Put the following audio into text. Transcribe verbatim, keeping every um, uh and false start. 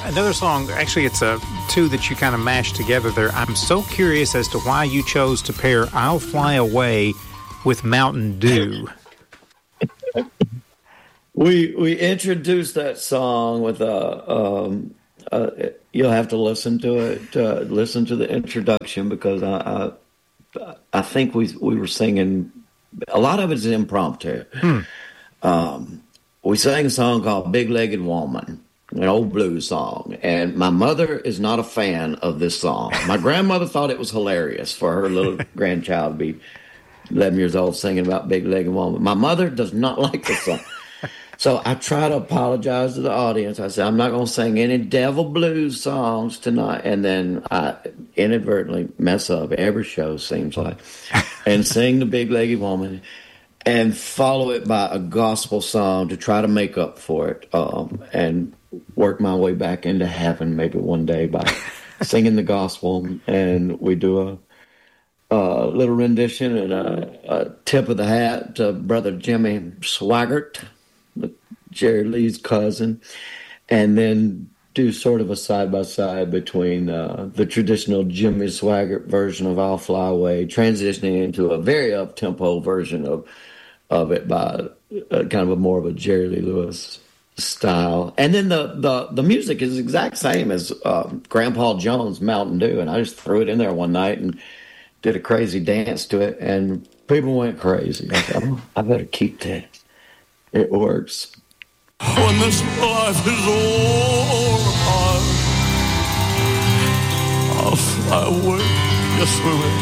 another song, actually it's a two that you kind of mashed together there. I'm so curious as to why you chose to pair I'll Fly Away with Mountain Dew. we we introduced that song with a, um, uh, you'll have to listen to it, uh, listen to the introduction, because I, I, I think we, we were singing, a lot of it is impromptu. Hmm. Um, we sang a song called Big Legged Woman, an old blues song, and my mother is not a fan of this song. My grandmother thought it was hilarious for her little grandchild to be eleven years old singing about Big Legged Woman. My mother does not like this song. So I try to apologize to the audience. I said, I'm not going to sing any devil blues songs tonight. And then I inadvertently mess up every show, seems like, and sing the Big Legged Woman and follow it by a gospel song to try to make up for it, um, and work my way back into heaven maybe one day by singing the gospel. And we do a, a little rendition and a, a tip of the hat to Brother Jimmy Swaggart, Jerry Lee's cousin, and then do sort of a side-by-side between uh, the traditional Jimmy Swaggart version of I'll Fly Away, transitioning into a very up-tempo version of of it by uh, kind of a more of a Jerry Lee Lewis style. And then the, the, the music is the exact same as uh, Grandpa Jones' Mountain Dew, and I just threw it in there one night and did a crazy dance to it, and people went crazy. I thought, oh, I better keep that. It works. When this life is over, I'll fly away. Yes, we will.